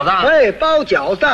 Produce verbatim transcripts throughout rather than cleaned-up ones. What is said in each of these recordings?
哎，包饺子。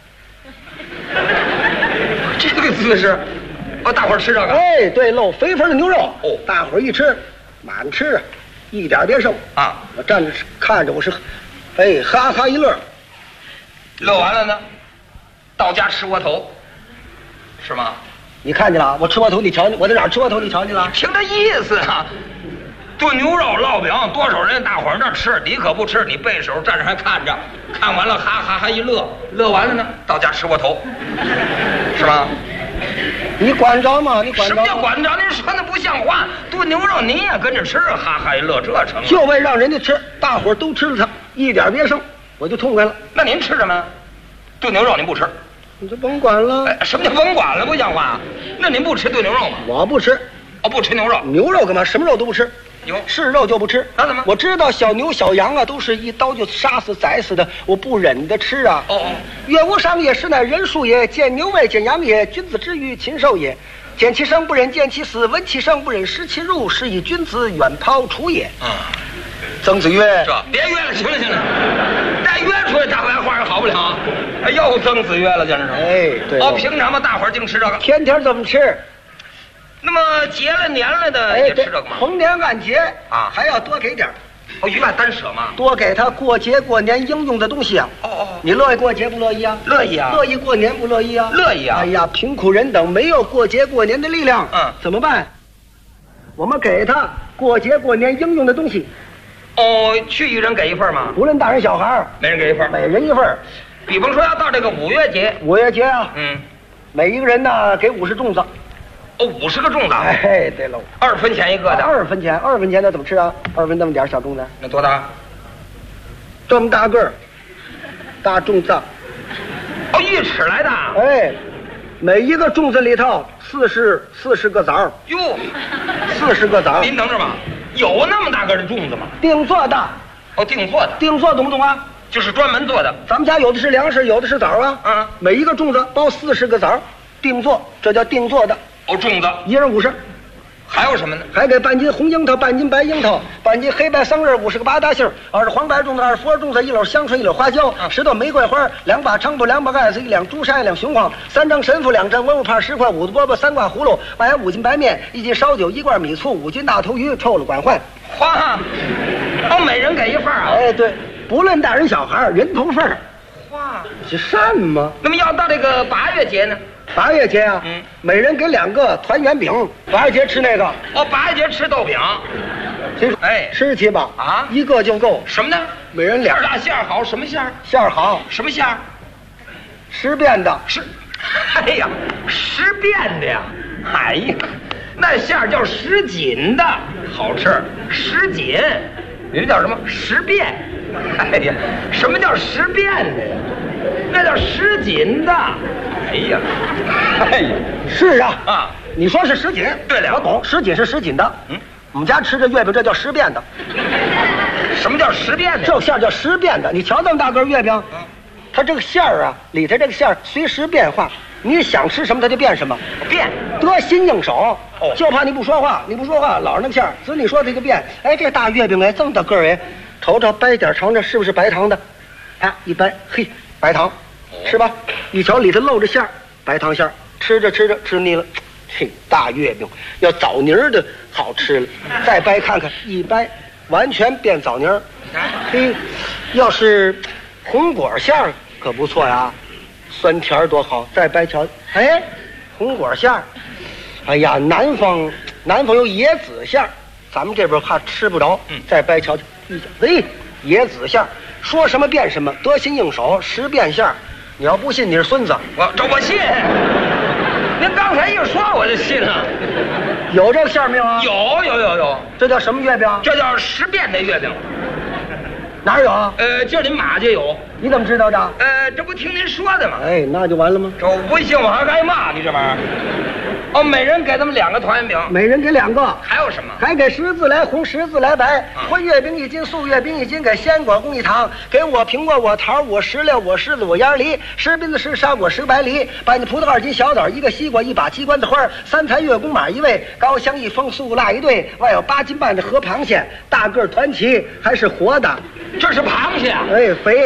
这个姿势，哦，大伙儿吃这个。 哎，对喽，肥肥的牛肉。 哦， 大伙儿一吃，满吃，一点别剩啊！ 我站着看着我是，哎，哈哈一乐。 乐完了呢，到家吃窝头，是吗？ 你看见了？我吃窝头，你瞧见？我在哪儿吃窝头？你瞧见了？ 听这意思啊！炖牛肉、烙饼，多少人大伙儿那吃，你可不吃，你背手站着还看着，看完了哈哈哈一乐，乐完了呢，到家吃窝头，是吧？ 你管着吗？你管着？ 什么叫管着？您说那不像话！炖牛肉您也跟着吃，哈哈一乐，这成了？ 就为让人家吃，大伙儿都吃了它，一点别剩，我就痛快了。 那您吃什么？炖牛肉您不吃？ 你就甭管了。 哎，什么叫甭管了？不像话！那您不吃炖牛肉吗？ 我不吃。 哦，不吃牛肉。 牛肉干嘛？什么肉都不吃。 牛是肉就不吃。 那怎么？ 我知道小牛小羊啊，都是一刀就杀死宰死的，我不忍得吃啊。 哦哦。 岳无伤也，是乃人术也。见牛未见羊也，君子之于禽兽也。见其生不忍见其死，闻其声不忍食其入，是以君子远庖厨也。 啊。 曾子曰：“ 这别约了，行了行了，再约出来大白话也好不了。哎，又曾子约了，简直是。 哎，对。 哦，平常嘛，大伙儿净吃这个， 天天这么吃。 那么节了年了的哎， 也吃这个吗？ 逢年按节啊， 还要多给点儿。 哦，一万单舍嘛， 多给他过节过年应用的东西啊。 哦哦， 你乐意过节不乐意啊？ 乐意啊。 乐意过年不乐意啊？ 乐意啊。 哎呀，贫苦人等没有过节过年的力量， 嗯， 怎么办？我们给他过节过年应用的东西。 哦，去一人给一份吗？ 无论大人小孩， 每人给一份， 每人一份。 比方说要到这个五月节， 五月节啊， 嗯， 每一个人呢给五十粽子。 哦，五十个粽子。 哎，对喽， 二分钱一个的。 二分钱，二分钱那怎么吃啊？二分那么点小粽子。 那多大？ 这么大个儿，大粽子。 哦，一尺来的。 哎，每一个粽子里头四十四十个枣。 哟， 四十个枣。 您等着吧，有那么大个的粽子吗？ 定做的。 哦，定做的。 定做懂不懂啊？ 就是专门做的。 咱们家有的是粮食，有的是枣啊。 嗯， 每一个粽子包四十个枣，定做，这叫定做的。 哦，粽子一人五十。 还有什么呢？ 还给半斤红樱桃，半斤白樱桃，半斤黑白桑葚，五十个八大杏，二十黄白粽子，二十佛粽子，一篓香椿，一篓花椒， 嗯、 十朵玫瑰花，两把菖蒲，两把盖子，一两朱砂，一两雄黄，三张神符，两张文物帕，十块五子饽饽，三挂葫芦，外有五斤白面，一斤烧酒，一罐米醋，五斤大头鱼，臭了管换。 花，哦，每人给一份啊。 哎，对，不论大人小孩，人头份。 花， 是善吗？ 那么要到这个八月节呢？ 八月节啊， 嗯， 每人给两个团圆饼。八月节吃那个。 哦，八月节吃豆饼。 谁说？ 哎， 吃去吧。 啊， 一个就够。 什么呢？ 每人两。 馅儿大馅儿好，什么馅儿？ 馅儿好。 什么馅儿？ 十变的。 十。哎呀，十变的呀！哎呀，那馅儿叫什锦的，好吃。什锦，人叫什么？十变。哎呀，什么叫十变的呀？那叫什锦的。哎呀，哎呀， 是啊啊！ 你说是什锦， 对了， 我懂，什锦是什锦的。 嗯， 我们家吃这月饼，这叫十变的。 什么叫十变的？ 这馅儿叫十变的。你瞧这么大个月饼，嗯，它这个馅儿啊，里头这个馅儿随时变化，你想吃什么它就变什么， 变得心应手。 哦， 就怕你不说话，你不说话，老是那个馅儿，只你说它就变。哎，这大月饼哎，这么大个儿哎，瞅瞅掰点尝尝是不是白糖的？哎，一掰，嘿，白糖。吃吧，一瞧里头露着馅儿，白糖馅儿，吃着吃着吃腻了，嘿，大月饼要枣泥儿的好吃了。再掰看看，一掰完全变枣泥儿。嘿，要是红果馅儿可不错呀，酸甜儿多好。再掰瞧，哎，红果馅儿，哎呀，南方南方有椰子馅儿，咱们这边怕吃不着。 嗯， 再掰瞧瞧，一瞧，哎，椰子馅儿，说什么变什么，得心应手，十变馅儿。你要不信，你是孙子。 我这我信。您刚才一说，我就信了。 有这个馅儿没有啊？ 有有有有。 这叫什么月饼？ 这叫十变的月饼。 哪有啊？ 呃，今儿您马就有。 你怎么知道的？ 呃，这不听您说的吗？ 哎，那就完了吗？ 这我不信，我还挨骂你这玩意儿。哦，每人给他们两个团圆饼。 每人给两个。 还有什么？ 还给十字来红，十字来白。荤月饼一斤，素月饼一斤，给鲜果供一糖。给我苹果，我桃，我石榴，我柿子，我鸭梨。十冰子，十沙果，十白梨。半斤葡萄，二斤小枣，一个西瓜，一把鸡冠子花。三才月宫马一位，高香一封，素辣一对。外有八斤半的河螃蟹，大个儿团旗，还是活的。 这是螃蟹啊！ 哎，肥。